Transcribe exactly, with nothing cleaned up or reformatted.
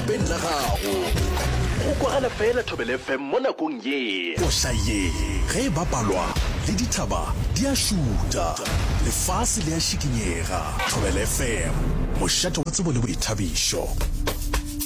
lapeng la gago. Go kwagala fela Thobela F M mo nakong ye. O hlaye ge ba palwa le dithaba di a šuta. Lefase le a šikinyega. Thobela F M, mošate wa tsebo le boithabišo.